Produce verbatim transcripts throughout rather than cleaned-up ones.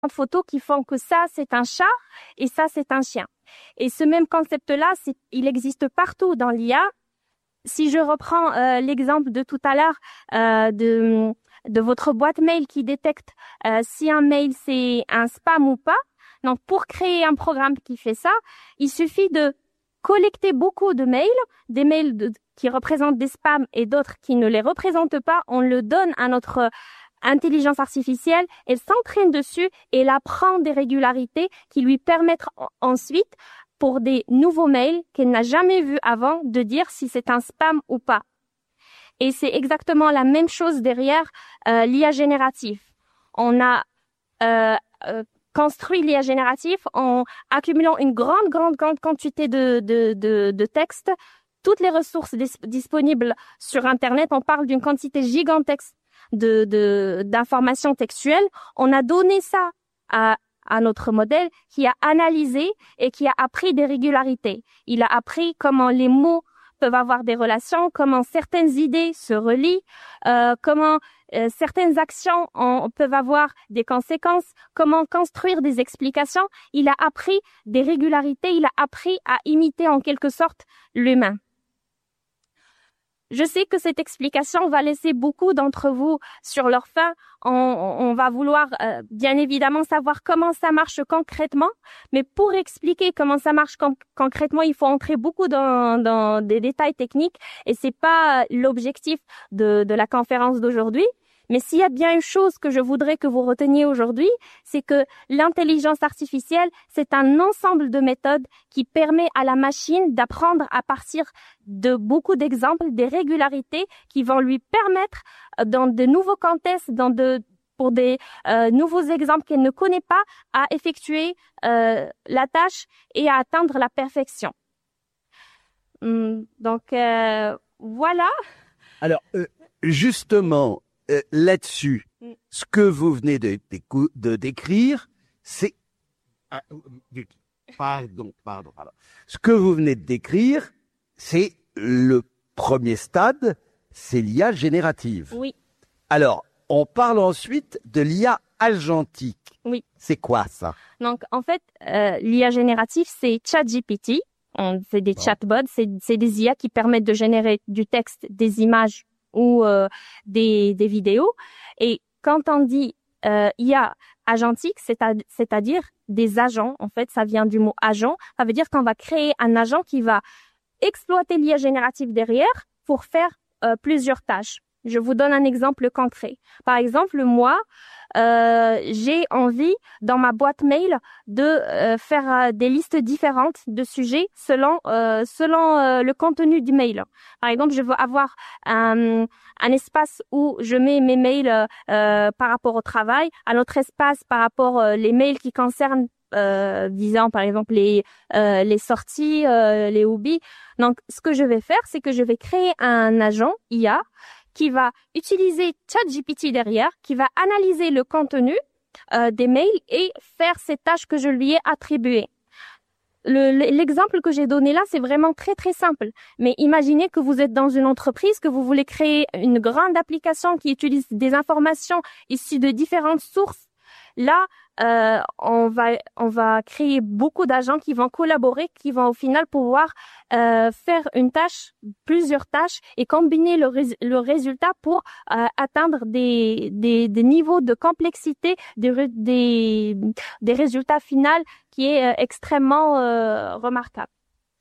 photos qui font que ça, c'est un chat et ça, c'est un chien. Et ce même concept-là, c'est, il existe partout dans l'I A. Si je reprends euh, l'exemple de tout à l'heure euh, de, de votre boîte mail qui détecte euh, si un mail, c'est un spam ou pas. Donc, pour créer un programme qui fait ça, il suffit de collecter beaucoup de mails, des mails de, qui représentent des spams et d'autres qui ne les représentent pas. On le donne à notre intelligence artificielle, elle s'entraîne dessus et elle apprend des régularités qui lui permettent ensuite, pour des nouveaux mails qu'elle n'a jamais vus avant, de dire si c'est un spam ou pas. Et c'est exactement la même chose derrière euh, l'I A génératif. On a euh, euh, construit l'I A génératif en accumulant une grande, grande, grande quantité de, de, de, de textes, toutes les ressources dis- disponibles sur Internet. On parle d'une quantité gigantesque de, de, d'informations textuelles. On a donné ça à, à notre modèle qui a analysé et qui a appris des régularités. Il a appris comment les mots peuvent avoir des relations, comment certaines idées se relient, euh, comment euh, certaines actions en, peuvent avoir des conséquences, comment construire des explications. Il a appris des régularités, il a appris à imiter en quelque sorte l'humain. Je sais que cette explication va laisser beaucoup d'entre vous sur leur faim. On, on va vouloir euh, bien évidemment savoir comment ça marche concrètement, mais pour expliquer comment ça marche con- concrètement, il faut entrer beaucoup dans, dans des détails techniques et c'est pas l'objectif de, de la conférence d'aujourd'hui. Mais s'il y a bien une chose que je voudrais que vous reteniez aujourd'hui, c'est que l'intelligence artificielle, c'est un ensemble de méthodes qui permet à la machine d'apprendre à partir de beaucoup d'exemples, des régularités qui vont lui permettre, dans de nouveaux contextes, dans de, pour des euh, nouveaux exemples qu'elle ne connaît pas, à effectuer euh, la tâche et à atteindre la perfection. Hum, donc, euh, voilà. Alors, euh, justement... Euh, là-dessus, mm. ce que vous venez de, de, de décrire, c'est... Ah, pardon, pardon, pardon. Ce que vous venez de décrire, c'est le premier stade, c'est l'I A générative. Oui. Alors, on parle ensuite de l'I A agentique. Oui. C'est quoi ça? Donc, en fait, euh, l'I A générative, c'est ChatGPT. C'est des bon. chatbots, c'est, c'est des I A qui permettent de générer du texte, des images, ou euh, des, des vidéos. Et quand on dit euh, I A agentique, c'est à, c'est-à-dire des agents, en fait, ça vient du mot agent. Ça veut dire qu'on va créer un agent qui va exploiter l'I A générative derrière pour faire euh, plusieurs tâches. Je vous donne un exemple concret. Par exemple, moi, euh, j'ai envie dans ma boîte mail de euh, faire euh, des listes différentes de sujets selon euh, selon euh, le contenu du mail. Par exemple, je veux avoir un, un espace où je mets mes mails euh, par rapport au travail, un autre espace par rapport euh, les mails qui concernent euh, visant par exemple les euh, les sorties, euh, les hobbies. Donc, ce que je vais faire, c'est que je vais créer un agent I A qui va utiliser ChatGPT derrière, qui va analyser le contenu euh, des mails et faire ces tâches que je lui ai attribuées. Le, l'exemple que j'ai donné là, c'est vraiment très très simple. Mais imaginez que vous êtes dans une entreprise, que vous voulez créer une grande application qui utilise des informations issues de différentes sources. Là, euh, on va on va créer beaucoup d'agents qui vont collaborer, qui vont au final pouvoir euh, faire une tâche, plusieurs tâches et combiner le, rés- le résultat pour euh, atteindre des, des des niveaux de complexité des des des résultats finaux qui est euh, extrêmement euh, remarquable.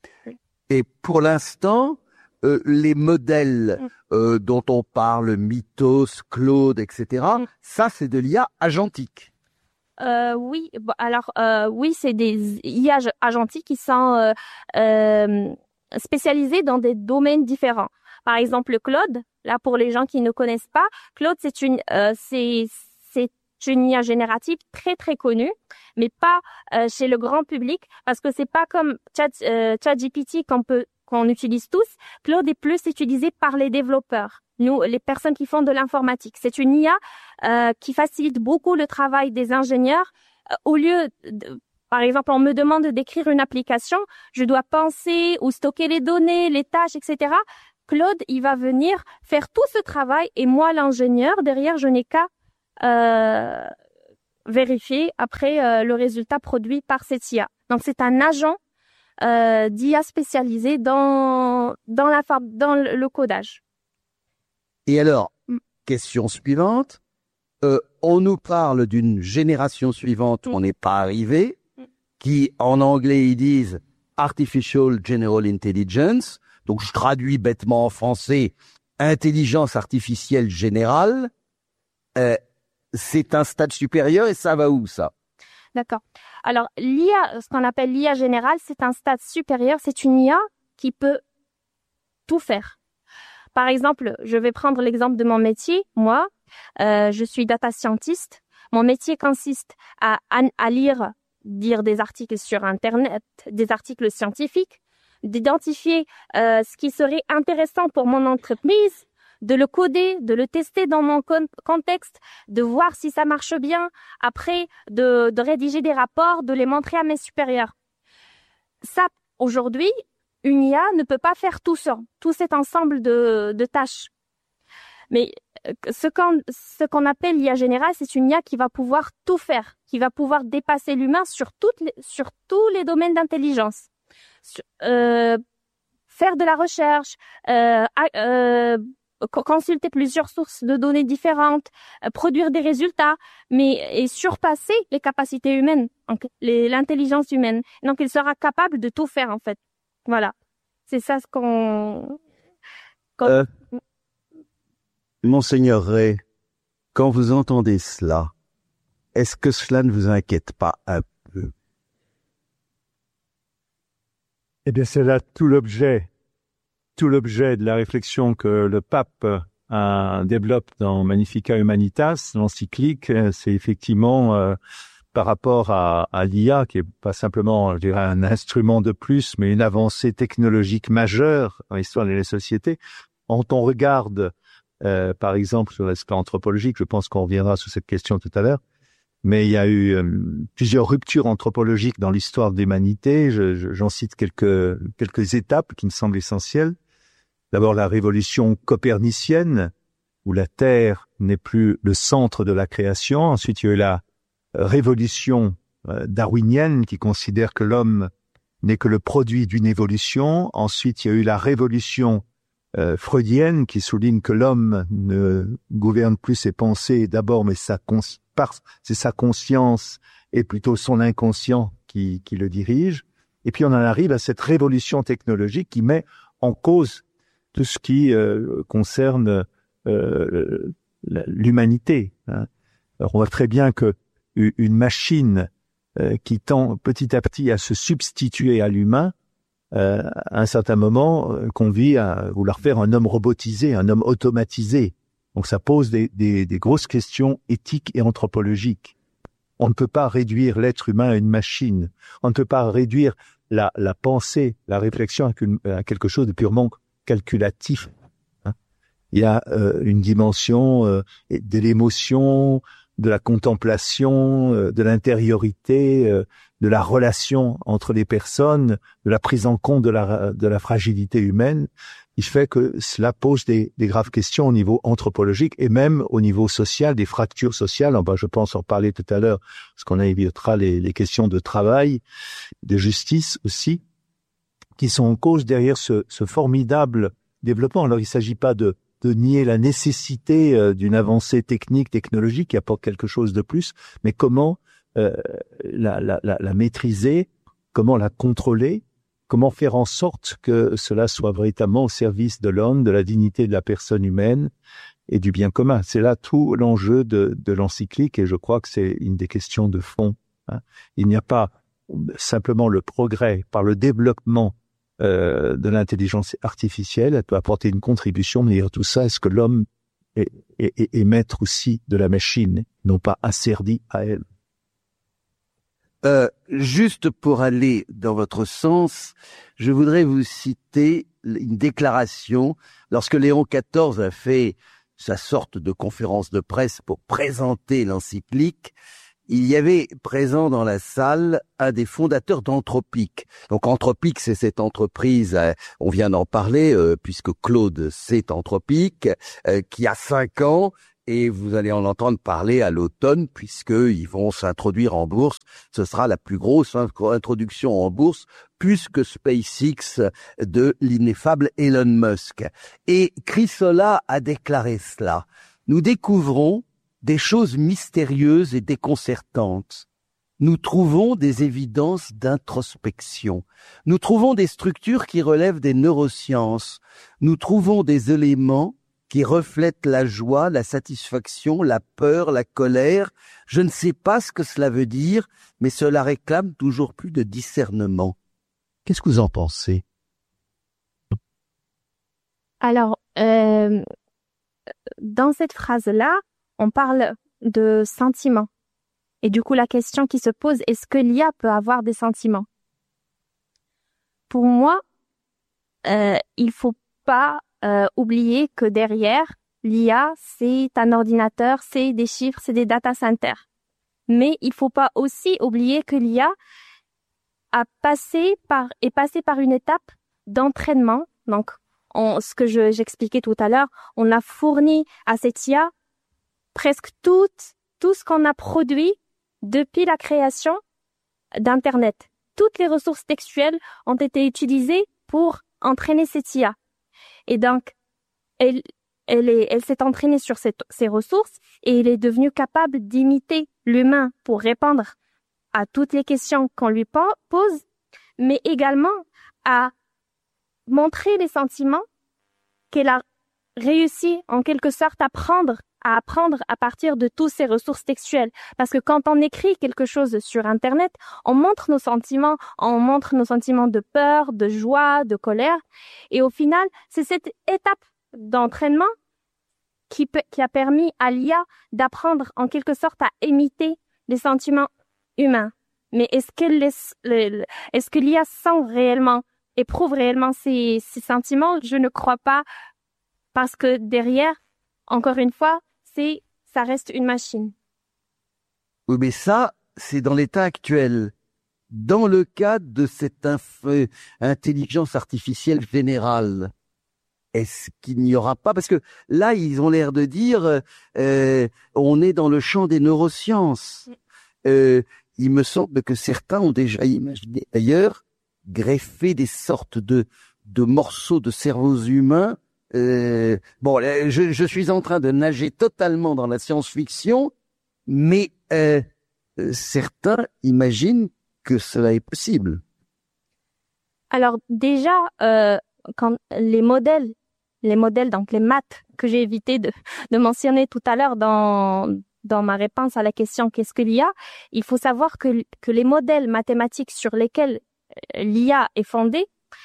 Et pour l'instant, euh, les modèles mm. euh, dont on parle, Mythos, Claude, et cetera, mm. ça c'est de l'I A agentique. Euh, oui, bon, alors euh, oui, c'est des I A agentiques qui sont euh, euh, spécialisés dans des domaines différents. Par exemple, Claude, là pour les gens qui ne connaissent pas, Claude c'est une euh, c'est c'est une I A générative très très connue, mais pas euh, chez le grand public parce que c'est pas comme Chat euh, ChatGPT qu'on peut qu'on utilise tous. Claude est plus utilisé par les développeurs. Nous, les personnes qui font de l'informatique. C'est une I A euh, qui facilite beaucoup le travail des ingénieurs. Euh, au lieu, de, par exemple, on me demande d'écrire une application, je dois penser ou stocker les données, les tâches, et cetera. Claude, il va venir faire tout ce travail et moi, l'ingénieur, derrière, je n'ai qu'à euh, vérifier après euh, le résultat produit par cette I A. Donc c'est un agent euh, d'I A spécialisé dans dans la dans le codage. Et alors, mm. question suivante, euh, on nous parle d'une génération suivante, mm. on n'est pas arrivé, mm. qui en anglais ils disent Artificial General Intelligence, donc je traduis bêtement en français, intelligence artificielle générale. Euh, c'est un stade supérieur et ça va où ça? D'accord. Alors l'I A, ce qu'on appelle l'I A générale, c'est un stade supérieur, c'est une I A qui peut tout faire. Par exemple, je vais prendre l'exemple de mon métier. Moi, euh, je suis data scientist. Mon métier consiste à, à, à lire, lire des articles sur Internet, des articles scientifiques, d'identifier euh, ce qui serait intéressant pour mon entreprise, de le coder, de le tester dans mon con- contexte, de voir si ça marche bien, après de, de rédiger des rapports, de les montrer à mes supérieurs. Ça, aujourd'hui, une I A ne peut pas faire tout ça, tout cet ensemble de, de tâches. Mais ce qu'on, ce qu'on appelle l'I A générale, c'est une I A qui va pouvoir tout faire, qui va pouvoir dépasser l'humain sur, toutes les, sur tous les domaines d'intelligence. Sur, euh, faire de la recherche, euh, euh, consulter plusieurs sources de données différentes, euh, produire des résultats, mais et surpasser les capacités humaines, donc les, l'intelligence humaine. Donc, il sera capable de tout faire, en fait. Voilà. C'est ça ce qu'on... qu'on... Euh, Monseigneur Ray, quand vous entendez cela, est-ce que cela ne vous inquiète pas un peu? Eh bien, c'est là tout l'objet tout l'objet de la réflexion que le pape euh, développe dans Magnificat Humanitas, l'encyclique. C'est effectivement euh, par rapport à, à l'I A, qui est pas simplement, je dirais, un instrument de plus, mais une avancée technologique majeure dans l'histoire de la société. Quand on regarde, euh, par exemple, sur l'aspect anthropologique, je pense qu'on reviendra sur cette question tout à l'heure, mais il y a eu euh, plusieurs ruptures anthropologiques dans l'histoire de l'humanité. Je, je, j'en cite quelques, quelques étapes qui me semblent essentielles. D'abord, la révolution copernicienne, où la Terre n'est plus le centre de la création. Ensuite, il y a eu la révolution euh, darwinienne, qui considère que l'homme n'est que le produit d'une évolution. Ensuite, il y a eu la révolution euh, freudienne, qui souligne que l'homme ne gouverne plus ses pensées d'abord, mais sa cons- c'est sa conscience et plutôt son inconscient qui, qui le dirige. Et puis on en arrive à cette révolution technologique qui met en cause tout ce qui euh, concerne euh, l'humanité. Hein. Alors on voit très bien que une machine euh, qui tend petit à petit à se substituer à l'humain, euh, à un certain moment, euh, conduit à vouloir faire un homme robotisé, un homme automatisé. Donc ça pose des, des, des grosses questions éthiques et anthropologiques. On ne peut pas réduire l'être humain à une machine. On ne peut pas réduire la, la pensée, la réflexion à, une, à quelque chose de purement calculatif. Hein. Il y a euh, une dimension euh, de l'émotion, de la contemplation, euh, de l'intériorité, euh, de la relation entre les personnes, de la prise en compte de la, de la fragilité humaine. Il fait que cela pose des, des graves questions au niveau anthropologique et même au niveau social, des fractures sociales. Enfin, je pense en parler tout à l'heure, parce qu'on évitera les, les questions de travail, de justice aussi, qui sont en cause derrière ce, ce formidable développement. Alors, il ne s'agit pas de, de nier la nécessité euh, d'une avancée technique, technologique qui apporte quelque chose de plus, mais comment euh, la, la, la, la maîtriser, comment la contrôler, comment faire en sorte que cela soit véritablement au service de l'homme, de la dignité de la personne humaine et du bien commun. C'est là tout l'enjeu de, de l'encyclique et je crois que c'est une des questions de fond. Hein. Il n'y a pas simplement le progrès par le développement euh, de l'intelligence artificielle, elle peut apporter une contribution, mais derrière tout ça, est-ce que l'homme est, est, est, est maître aussi de la machine, non pas asservi à elle? Euh, juste pour aller dans votre sens, je voudrais vous citer une déclaration lorsque Léon quatorze a fait sa sorte de conférence de presse pour présenter l'encyclique. Il y avait présent dans la salle un des fondateurs d'Anthropique. Donc Anthropique, c'est cette entreprise, euh, on vient d'en parler, euh, puisque Claude, c'est Anthropique, euh, qui a cinq ans et vous allez en entendre parler à l'automne puisqu'ils vont s'introduire en bourse. Ce sera la plus grosse introduction en bourse plus que SpaceX de l'ineffable Elon Musk. Et Chrysola a déclaré cela. Nous découvrons des choses mystérieuses et déconcertantes. Nous trouvons des évidences d'introspection. Nous trouvons des structures qui relèvent des neurosciences. Nous trouvons des éléments qui reflètent la joie, la satisfaction, la peur, la colère. Je ne sais pas ce que cela veut dire, mais cela réclame toujours plus de discernement. Qu'est-ce que vous en pensez? Alors, euh, dans cette phrase-là, on parle de sentiments. Et du coup, la question qui se pose, est-ce que l'I A peut avoir des sentiments? Pour moi, euh, il faut pas euh, oublier que derrière, l'I A, c'est un ordinateur, c'est des chiffres, c'est des data centers. Mais il faut pas aussi oublier que l'I A a passé par, est passé par une étape d'entraînement. Donc, on, ce que je, j'expliquais tout à l'heure, on a fourni à cette I A presque tout, tout ce qu'on a produit depuis la création d'Internet. Toutes les ressources textuelles ont été utilisées pour entraîner cette I A. Et donc, elle, elle, est, elle s'est entraînée sur cette, ces ressources et elle est devenue capable d'imiter l'humain pour répondre à toutes les questions qu'on lui pose, mais également à montrer les sentiments qu'elle a réussi en quelque sorte à prendre à apprendre à partir de toutes ces ressources textuelles. Parce que quand on écrit quelque chose sur Internet, on montre nos sentiments, on montre nos sentiments de peur, de joie, de colère. Et au final, c'est cette étape d'entraînement qui, peut, qui a permis à l'I A d'apprendre en quelque sorte à imiter les sentiments humains. Mais est-ce que, les, est-ce que l'I A sent réellement, éprouve réellement ces, ces sentiments? Je ne crois pas, parce que derrière, encore une fois, c'est, ça reste une machine. Oui, mais ça, c'est dans l'état actuel. Dans le cadre de cette inf- intelligence artificielle générale, est-ce qu'il n'y aura pas, parce que là, ils ont l'air de dire, euh, on est dans le champ des neurosciences. Euh, il me semble que certains ont déjà imaginé, d'ailleurs, greffer des sortes de, de morceaux de cerveaux humains. Euh, bon, je, je suis en train de nager totalement dans la science-fiction, mais euh, certains imaginent que cela est possible. Alors déjà, euh, quand les modèles, les modèles, donc les maths que j'ai évité de, de mentionner tout à l'heure dans dans ma réponse à la question qu'est-ce que l'I A, il faut savoir que que les modèles mathématiques sur lesquels l'I A est fondée,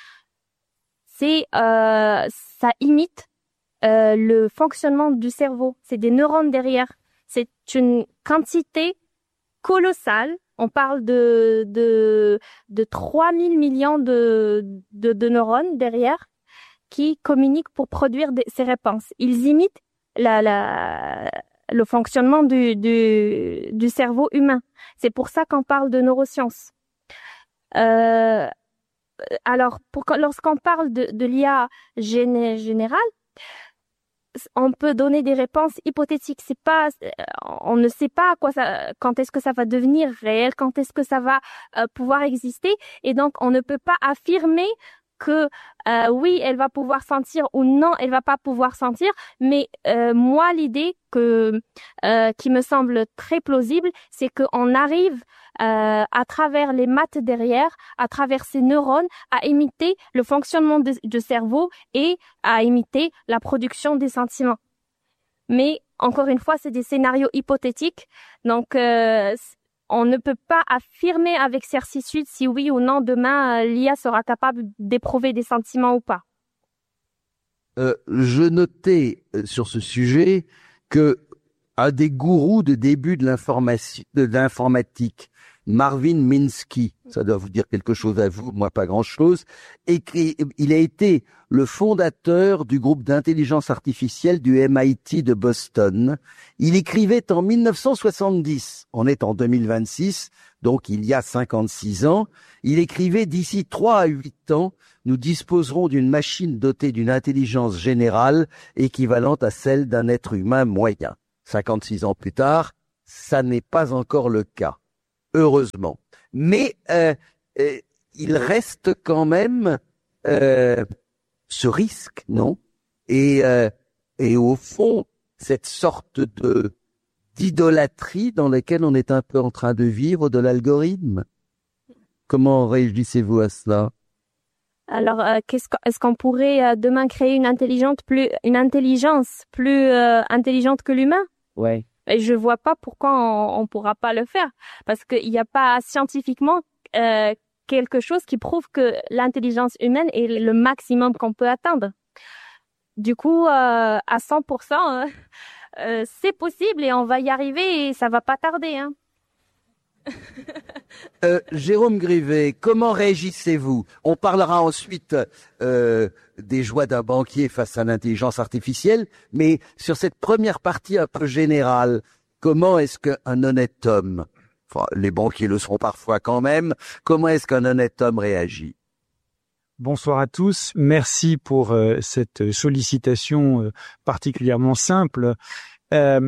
c'est euh, ça imite euh, le fonctionnement du cerveau. C'est des neurones derrière. C'est une quantité colossale. On parle de de de trois mille millions de, de de neurones derrière qui communiquent pour produire des, ces réponses. Ils imitent la la le fonctionnement du du du cerveau humain. C'est pour ça qu'on parle de neurosciences. Euh, Alors, pour, lorsqu'on parle de, de l'I A géné, générale, on peut donner des réponses hypothétiques. C'est pas, on ne sait pas quoi ça, quand est-ce que ça va devenir réel, quand est-ce que ça va euh, pouvoir exister, et donc on ne peut pas affirmer que euh, oui, elle va pouvoir sentir ou non, elle va pas pouvoir sentir. Mais euh, moi, l'idée que euh, qui me semble très plausible, c'est qu'on arrive euh, à travers les maths derrière, à travers ces neurones, à imiter le fonctionnement de, du cerveau et à imiter la production des sentiments. Mais encore une fois, c'est des scénarios hypothétiques, donc euh, on ne peut pas affirmer avec certitude si oui ou non demain l'I A sera capable d'éprouver des sentiments ou pas. Euh, je notais sur ce sujet que un des gourous de début de l'information, de l'informatique, Marvin Minsky, ça doit vous dire quelque chose à vous, moi pas grand-chose, écrit, il a été le fondateur du groupe d'intelligence artificielle du M I T de Boston. Il écrivait en mille neuf cent soixante-dix, on est en deux mille vingt-six, donc il y a cinquante-six ans, il écrivait « D'ici trois à huit ans, nous disposerons d'une machine dotée d'une intelligence générale équivalente à celle d'un être humain moyen ». cinquante-six ans plus tard, ça n'est pas encore le cas, heureusement. Mais euh, euh, il reste quand même euh, ce risque, non? Et, euh, et au fond, cette sorte de d'idolâtrie dans laquelle on est un peu en train de vivre de l'algorithme. Comment réagissez-vous à cela? Alors, euh, qu'est-ce qu'- est-ce qu'on pourrait euh, demain créer une intelligence plus, une intelligence plus euh, intelligente que l'humain? Ouais. Et je vois pas pourquoi on, on pourra pas le faire, parce qu'il n'y a pas scientifiquement euh, quelque chose qui prouve que l'intelligence humaine est le maximum qu'on peut atteindre. Du coup, euh, à cent pour cent, euh, euh, c'est possible et on va y arriver et ça va pas tarder, hein. Euh, Jérôme Grivet, comment réagissez-vous? On parlera ensuite euh, des joies d'un banquier face à l'intelligence artificielle, mais sur cette première partie un peu générale, comment est-ce qu'un honnête homme, enfin les banquiers le sont parfois quand même, comment est-ce qu'un honnête homme réagit? Bonsoir à tous. Merci pour euh, cette sollicitation euh, particulièrement simple. Euh,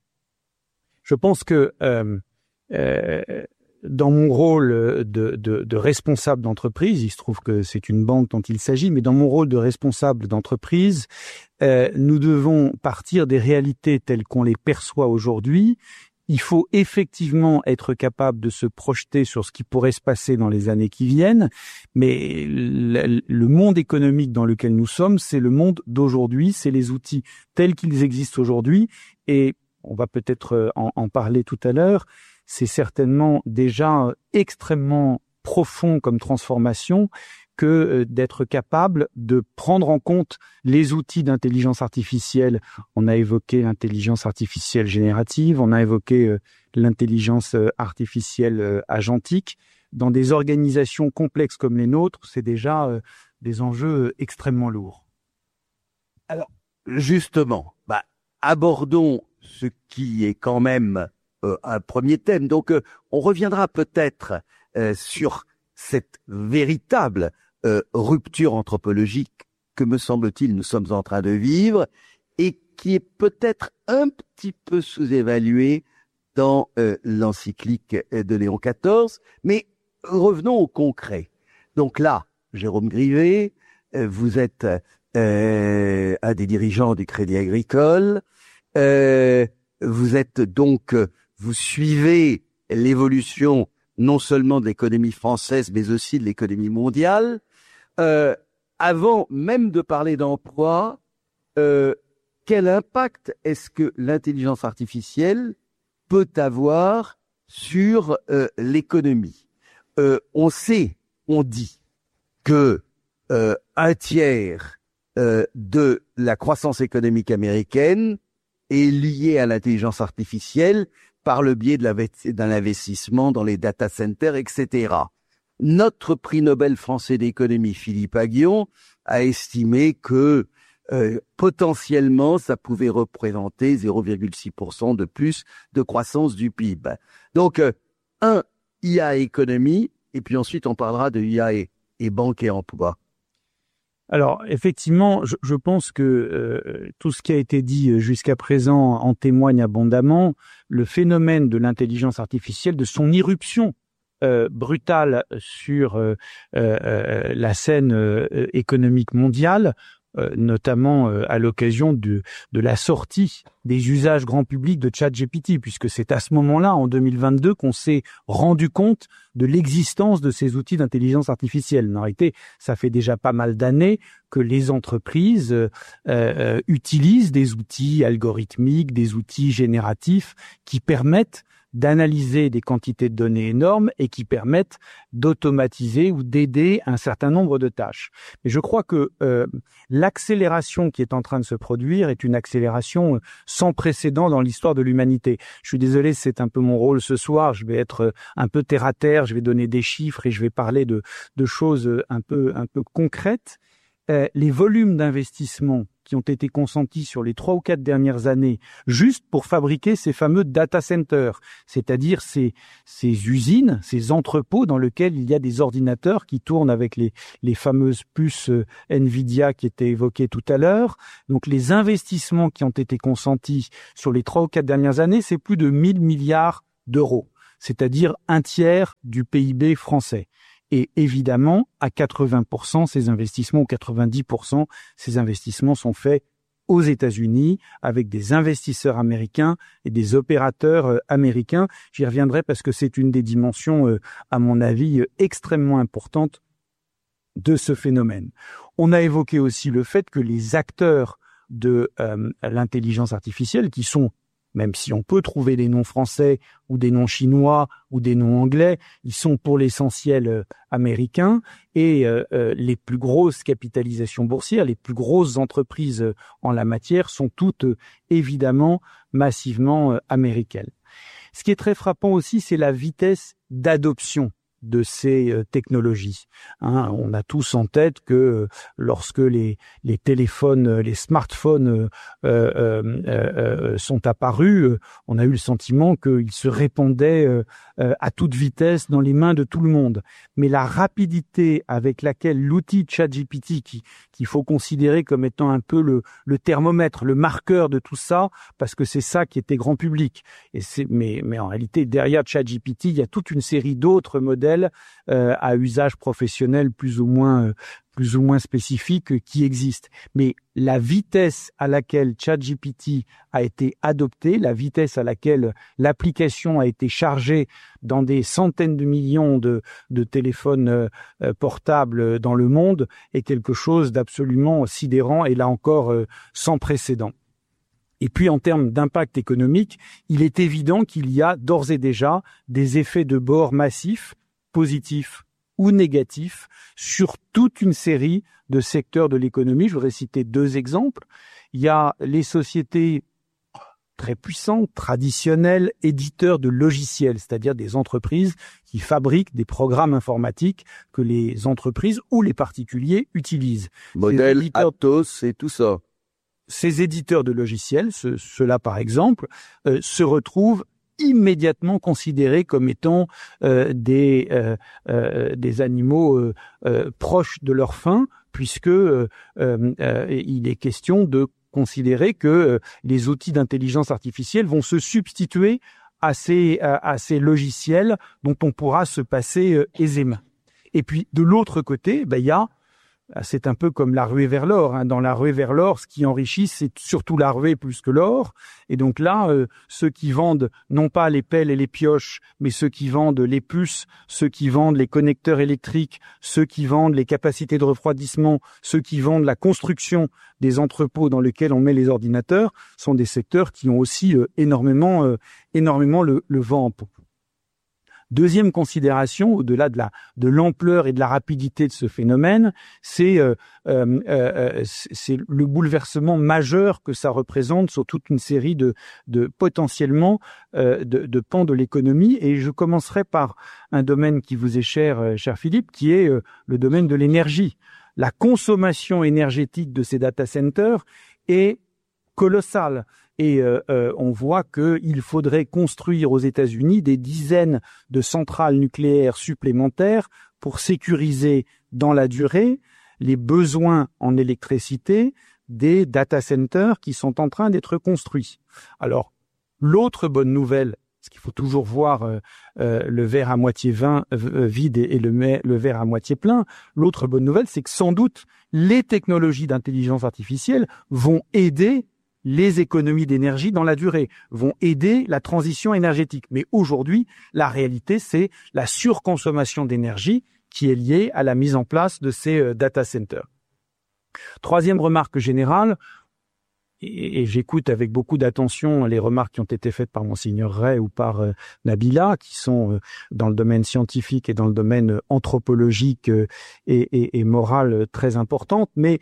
je pense que euh, euh, dans mon rôle de, de, de responsable d'entreprise, il se trouve que c'est une banque dont il s'agit, mais dans mon rôle de responsable d'entreprise, euh, nous devons partir des réalités telles qu'on les perçoit aujourd'hui. Il faut effectivement être capable de se projeter sur ce qui pourrait se passer dans les années qui viennent, mais le, le monde économique dans lequel nous sommes, c'est le monde d'aujourd'hui, c'est les outils tels qu'ils existent aujourd'hui, et on va peut-être en, en parler tout à l'heure, c'est certainement déjà extrêmement profond comme transformation que d'être capable de prendre en compte les outils d'intelligence artificielle. On a évoqué l'intelligence artificielle générative, on a évoqué euh, l'intelligence artificielle euh, agentique. Dans des organisations complexes comme les nôtres, c'est déjà euh, des enjeux extrêmement lourds. Alors, justement, bah, abordons ce qui est quand même euh, un premier thème. Donc, euh, on reviendra peut-être euh, sur cette véritable Euh, rupture anthropologique que, me semble-t-il, nous sommes en train de vivre et qui est peut-être un petit peu sous-évaluée dans euh, l'encyclique de Léon quatorze. Mais revenons au concret. Donc là, Jérôme Grivet, euh, vous êtes euh, un des dirigeants du Crédit Agricole. Euh, vous êtes donc, vous suivez l'évolution non seulement de l'économie française, mais aussi de l'économie mondiale. Euh, avant même de parler d'emploi, euh, quel impact est-ce que l'intelligence artificielle peut avoir sur euh, l'économie? euh, On sait, on dit que euh, un tiers euh, de la croissance économique américaine est lié à l'intelligence artificielle par le biais de d'un investissement dans les data centers, et cetera. Notre prix Nobel français d'économie, Philippe Aghion, a estimé que euh, potentiellement, ça pouvait représenter zéro virgule six pour cent de plus de croissance du P I B. Donc, euh, un, I A économie, et puis ensuite on parlera de I A et, et banque et emploi. Alors, effectivement, je, je pense que euh, tout ce qui a été dit jusqu'à présent en témoigne abondamment. Le phénomène de l'intelligence artificielle, de son irruption euh, brutale sur euh, euh, la scène euh, économique mondiale, euh, notamment euh, à l'occasion de, de la sortie des usages grand public de ChatGPT, puisque c'est à ce moment-là, en deux mille vingt-deux, qu'on s'est rendu compte de l'existence de ces outils d'intelligence artificielle. En réalité, ça fait déjà pas mal d'années que les entreprises euh, euh, utilisent des outils algorithmiques, des outils génératifs qui permettent d'analyser des quantités de données énormes et qui permettent d'automatiser ou d'aider un certain nombre de tâches. Mais je crois que euh, l'accélération qui est en train de se produire est une accélération sans précédent dans l'histoire de l'humanité. Je suis désolé, c'est un peu mon rôle ce soir. Je vais être un peu terre à terre, je vais donner des chiffres et je vais parler de, de choses un peu, un peu concrètes. Euh, les volumes d'investissement qui ont été consentis sur les trois ou quatre dernières années juste pour fabriquer ces fameux data centers, c'est-à-dire ces, ces usines, ces entrepôts dans lesquels il y a des ordinateurs qui tournent avec les, les fameuses puces euh, Nvidia qui étaient évoquées tout à l'heure. Donc les investissements qui ont été consentis sur les trois ou quatre dernières années, c'est plus de mille milliards d'euros, c'est-à-dire un tiers du P I B français. Et évidemment, à quatre-vingts pour cent, ces investissements, ou quatre-vingt-dix pour cent, ces investissements sont faits aux États-Unis avec des investisseurs américains et des opérateurs euh, américains. J'y reviendrai parce que c'est une des dimensions, euh, à mon avis, euh, extrêmement importantes de ce phénomène. On a évoqué aussi le fait que les acteurs de euh, l'intelligence artificielle, qui sont, même si on peut trouver des noms français ou des noms chinois ou des noms anglais, ils sont pour l'essentiel euh, américains et euh, euh, les plus grosses capitalisations boursières, les plus grosses entreprises euh, en la matière sont toutes euh, évidemment massivement euh, américaines. Ce qui est très frappant aussi, c'est la vitesse d'adoption de ces euh, technologies. Hein, on a tous en tête que euh, lorsque les, les téléphones, euh, les smartphones euh, euh, euh, sont apparus, euh, on a eu le sentiment qu'ils se répandaient euh, euh, à toute vitesse dans les mains de tout le monde. Mais la rapidité avec laquelle l'outil ChatGPT, qui qu'il faut considérer comme étant un peu le, le thermomètre, le marqueur de tout ça, parce que c'est ça qui était grand public. Et c'est, mais, mais en réalité, derrière ChatGPT, il y a toute une série d'autres modèles Euh, à usage professionnel plus ou moins euh, plus ou moins spécifique euh, qui existent. Mais la vitesse à laquelle ChatGPT a été adopté, la vitesse à laquelle l'application a été chargée dans des centaines de millions de, de téléphones euh, euh, portables dans le monde est quelque chose d'absolument sidérant et là encore euh, sans précédent. Et puis, en termes d'impact économique, il est évident qu'il y a d'ores et déjà des effets de bord massifs, positifs ou négatifs, sur toute une série de secteurs de l'économie. Je voudrais citer deux exemples. Il y a les sociétés très puissantes, traditionnelles, éditeurs de logiciels, c'est-à-dire des entreprises qui fabriquent des programmes informatiques que les entreprises ou les particuliers utilisent. Modèle éditeurs... Atos et tout ça. Ces éditeurs de logiciels, ce, ceux-là par exemple, euh, se retrouvent immédiatement considérés comme étant euh, des euh, euh, des animaux euh, euh, proches de leur fin, puisque euh, euh, il est question de considérer que euh, les outils d'intelligence artificielle vont se substituer à ces à, à ces logiciels dont on pourra se passer euh, aisément. Et puis de l'autre côté, ben il y a c'est un peu comme la ruée vers l'or. Hein. Dans la ruée vers l'or, ce qui enrichit, c'est surtout la ruée plus que l'or. Et donc là, euh, ceux qui vendent non pas les pelles et les pioches, mais ceux qui vendent les puces, ceux qui vendent les connecteurs électriques, ceux qui vendent les capacités de refroidissement, ceux qui vendent la construction des entrepôts dans lesquels on met les ordinateurs, sont des secteurs qui ont aussi euh, énormément, euh, énormément le, le vent en poupe. Deuxième considération, au-delà de la de l'ampleur et de la rapidité de ce phénomène, c'est euh, euh, euh, c'est le bouleversement majeur que ça représente sur toute une série de de potentiellement euh, de, de pans de l'économie. Et je commencerai par un domaine qui vous est cher, euh, cher Philippe, qui est euh, le domaine de l'énergie. La consommation énergétique de ces data centers est colossale. Et euh, euh, on voit qu'il faudrait construire aux États-Unis des dizaines de centrales nucléaires supplémentaires pour sécuriser dans la durée les besoins en électricité des data centers qui sont en train d'être construits. Alors, l'autre bonne nouvelle, parce qu'il faut toujours voir euh, euh, le verre à moitié vin, euh, vide et, et le, le verre à moitié plein, l'autre bonne nouvelle, c'est que sans doute les technologies d'intelligence artificielle vont aider les économies d'énergie dans la durée, vont aider la transition énergétique. Mais aujourd'hui, la réalité, c'est la surconsommation d'énergie qui est liée à la mise en place de ces euh, data centers. Troisième remarque générale, et, et j'écoute avec beaucoup d'attention les remarques qui ont été faites par Monseigneur Ray ou par euh, Nabila, qui sont euh, dans le domaine scientifique et dans le domaine anthropologique euh, et, et, et moral euh, très importantes, mais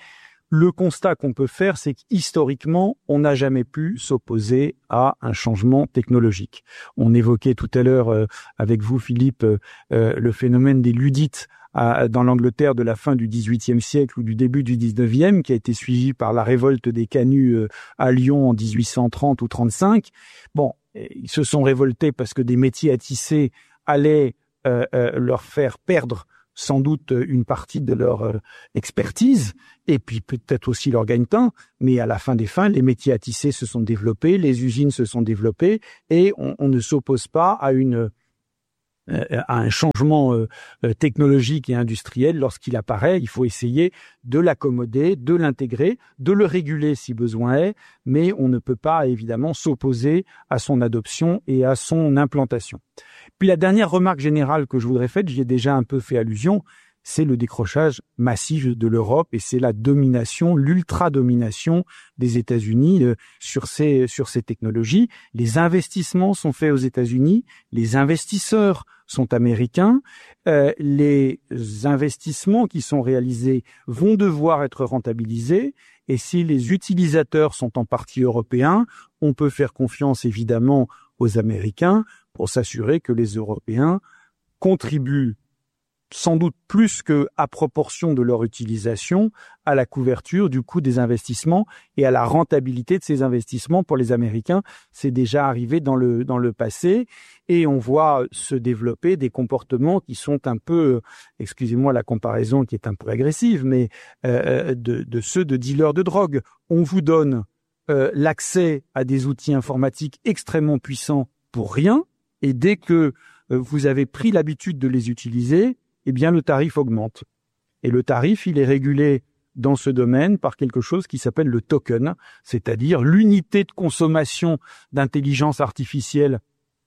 le constat qu'on peut faire, c'est qu'historiquement, on n'a jamais pu s'opposer à un changement technologique. On évoquait tout à l'heure euh, avec vous, Philippe, euh, le phénomène des Luddites à, dans l'Angleterre de la fin du dix-huitième siècle ou du début du dix-neuvième, qui a été suivi par la révolte des Canuts euh, à Lyon en dix-huit cent trente ou trente-cinq. Bon, ils se sont révoltés parce que des métiers à tisser allaient euh, euh, leur faire perdre sans doute une partie de leur euh, expertise, et puis peut-être aussi leur gagne-pain, mais à la fin des fins, les métiers à tisser se sont développés, les usines se sont développées, et on, on ne s'oppose pas à une euh, à un changement euh, technologique et industriel lorsqu'il apparaît. Il faut essayer de l'accommoder, de l'intégrer, de le réguler si besoin est, mais on ne peut pas évidemment s'opposer à son adoption et à son implantation. Puis la dernière remarque générale que je voudrais faire, j'y ai déjà un peu fait allusion, c'est le décrochage massif de l'Europe et c'est la domination, l'ultra-domination des États-Unis euh, sur ces sur ces technologies. Les investissements sont faits aux États-Unis, les investisseurs sont américains, euh, les investissements qui sont réalisés vont devoir être rentabilisés et si les utilisateurs sont en partie européens, on peut faire confiance évidemment aux Américains pour s'assurer que les Européens contribuent sans doute plus que à proportion de leur utilisation à la couverture du coût des investissements et à la rentabilité de ces investissements pour les Américains. C'est déjà arrivé dans le dans le passé et on voit se développer des comportements qui sont un peu, excusez-moi la comparaison qui est un peu agressive, mais euh, de, de ceux de dealers de drogue. On vous donne euh, l'accès à des outils informatiques extrêmement puissants pour rien et dès que euh, vous avez pris l'habitude de les utiliser, eh bien, le tarif augmente. Et le tarif, il est régulé dans ce domaine par quelque chose qui s'appelle le token, c'est-à-dire l'unité de consommation d'intelligence artificielle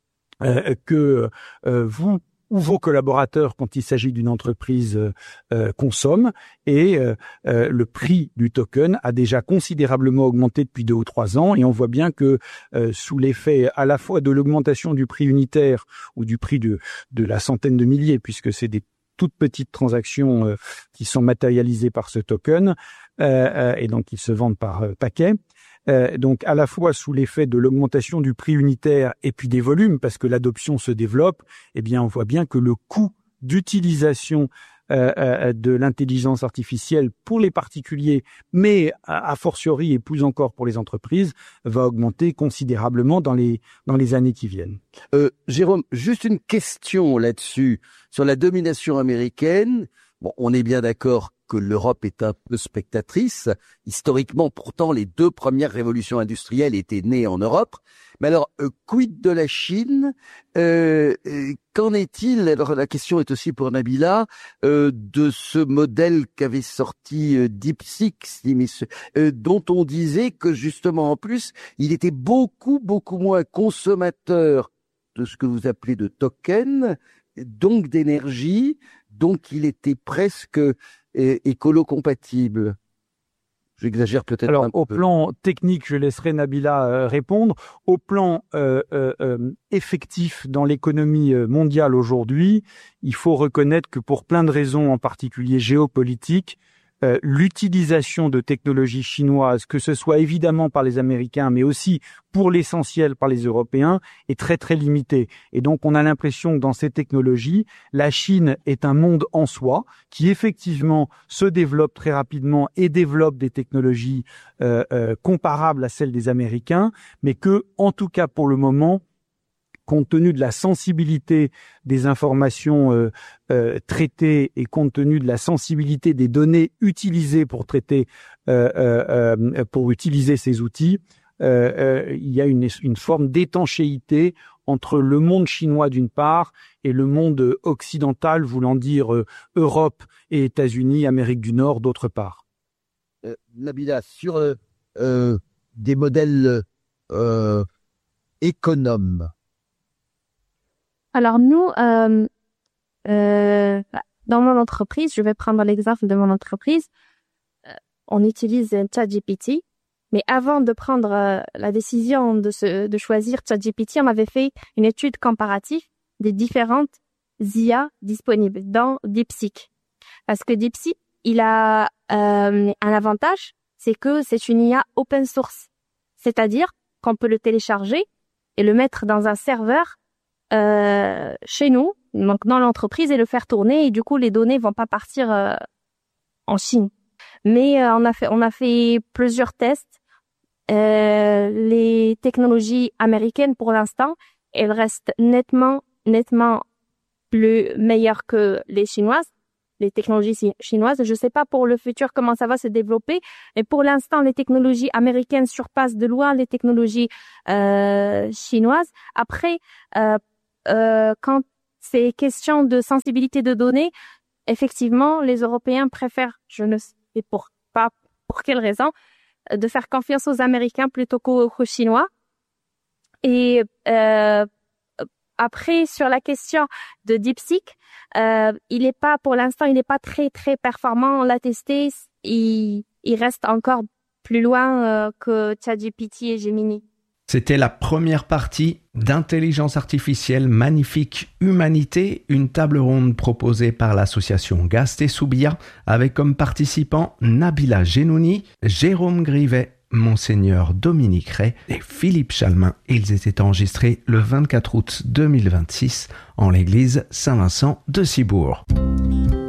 euh, que euh, vous ou vos collaborateurs, quand il s'agit d'une entreprise, euh, consomment. Et euh, euh, le prix du token a déjà considérablement augmenté depuis deux ou trois ans. Et on voit bien que euh, sous l'effet à la fois de l'augmentation du prix unitaire ou du prix de, de la centaine de milliers, puisque c'est des toutes petites transactions euh, qui sont matérialisées par ce token euh, euh, et donc ils se vendent par euh, paquet. Euh, donc à la fois sous l'effet de l'augmentation du prix unitaire et puis des volumes parce que l'adoption se développe, eh bien on voit bien que le coût d'utilisation euh, euh, de l'intelligence artificielle pour les particuliers, mais a, a fortiori et plus encore pour les entreprises, va augmenter considérablement dans les dans les années qui viennent. Euh, Jérôme, juste une question là-dessus sur la domination américaine. Bon, on est bien d'accord que l'Europe est un peu spectatrice. Historiquement, pourtant, les deux premières révolutions industrielles étaient nées en Europe. Mais alors, euh, quid de la Chine euh, euh, Qu'en est-il? Alors, la question est aussi pour Nabila, euh, de ce modèle qu'avait sorti euh, DeepSeek, euh, dont on disait que, justement, en plus, il était beaucoup, beaucoup moins consommateur de ce que vous appelez de tokens, donc d'énergie, donc il était presque euh, écolo-compatible. J'exagère peut-être Alors, un au peu. plan technique, je laisserai Nabila euh, répondre. Au plan euh, euh, euh, effectif dans l'économie mondiale aujourd'hui, il faut reconnaître que pour plein de raisons, en particulier géopolitiques, euh, l'utilisation de technologies chinoises, que ce soit évidemment par les Américains, mais aussi pour l'essentiel par les Européens, est très très limitée. Et donc on a l'impression que dans ces technologies, la Chine est un monde en soi, qui effectivement se développe très rapidement et développe des technologies euh, euh, comparables à celles des Américains, mais que, en tout cas pour le moment, compte tenu de la sensibilité des informations euh, euh, traitées et compte tenu de la sensibilité des données utilisées pour traiter, euh, euh, pour utiliser ces outils, euh, euh, il y a une, une forme d'étanchéité entre le monde chinois d'une part et le monde occidental, voulant dire euh, Europe et États-Unis, Amérique du Nord d'autre part. Euh, Nabila, sur euh, euh, des modèles euh, économes. Alors nous, euh, euh, dans mon entreprise, je vais prendre l'exemple de mon entreprise, euh, on utilise ChatGPT, mais avant de prendre euh, la décision de, se, de choisir ChatGPT, on avait fait une étude comparative des différentes I A disponibles dans DeepSeek. Parce que DeepSeek, il a Euh, un avantage, c'est que c'est une I A open source, c'est-à-dire qu'on peut le télécharger et le mettre dans un serveur euh, chez nous, donc dans l'entreprise, et le faire tourner. Et du coup, les données vont pas partir euh, en Chine. Mais euh, on a fait, on a fait plusieurs tests. Euh, les technologies américaines, pour l'instant, elles restent nettement, nettement plus meilleures que les chinoises, les technologies chinoises. Je sais pas pour le futur comment ça va se développer, mais pour l'instant, les technologies américaines surpassent de loin les technologies euh, chinoises. Après, euh, euh, quand c'est question de sensibilité de données, effectivement, les Européens préfèrent, je ne sais pour pas pour quelle raison, de faire confiance aux Américains plutôt qu'aux, qu'aux Chinois. Et euh, après, sur la question de DeepSeek, euh, il est pas, pour l'instant, il n'est pas très très performant. On l'a testé, il, il reste encore plus loin euh, que ChatGPT et Gemini. C'était la première partie d'Intelligence artificielle magnifique humanité, une table ronde proposée par l'association Gast et Soubia avec comme participants Nabila Genouni, Jérôme Grivet, Monseigneur Dominique Ray et Philippe Chalmin. Ils étaient enregistrés le vingt-quatre août deux mille vingt-six en l'église Saint-Vincent de Cibourg.